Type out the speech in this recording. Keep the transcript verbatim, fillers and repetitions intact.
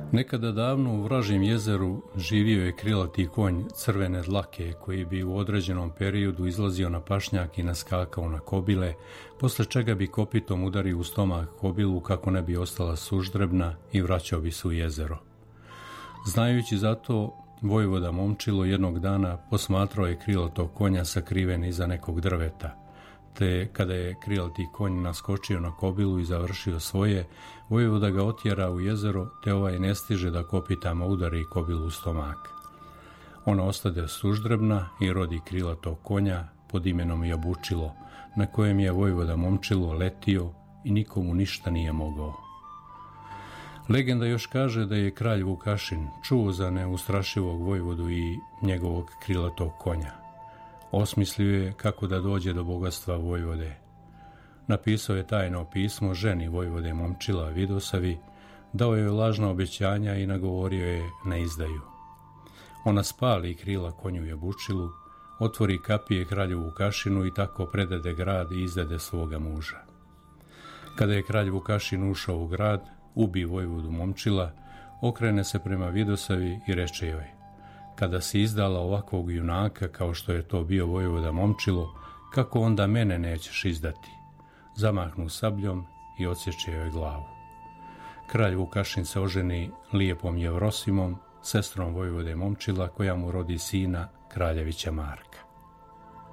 Nekada davno u Vražjem jezeru živio je krilati konj crvene dlake koji bi u određenom periodu izlazio na pašnjak i naskakao na kobile, posle čega bi kopitom udario u stomak kobilu kako ne bi ostala suždrebna i vraćao bi se u jezero. Znajući zato, vojvoda Momčilo jednog dana posmatrao je krilatog konja sakriven iza nekog drveta, te kada je krilati konj naskočio na kobilu i završio svoje, vojvoda ga otjera u jezero, te ovaj ne stiže da kopitama udari kobilu u stomak. Ona ostade suždrebna i rodi krilatog konja pod imenom Jabučilo, na kojem je vojvoda Momčilo letio i nikomu ništa nije mogao. Legenda još kaže da je kralj Vukašin čuo za neustrašivog vojvodu i njegovog krilatog konja. Osmislio je kako da dođe do bogatstva vojvode. Napisao je tajno pismo ženi vojvode Momčila Vidosavi, dao joj lažna obećanja i nagovorio je na izdaju. Ona spali krila konju Jabučilu, otvori kapije kralju Vukašinu i tako predade grad i izdade svoga muža. Kada je kralj Vukašin ušao u grad, ubi vojvodu Momčila, okrene se prema Vidosavi i reče joj: kada si izdala ovakvog junaka kao što je to bio vojvoda Momčilo, kako onda mene nećeš izdati? Zamahnu sabljom i odsječe joj glavu. Kralj Vukašin se oženi lijepom Jevrosimom, sestrom vojvode Momčila, koja mu rodi sina, kraljevića Marka.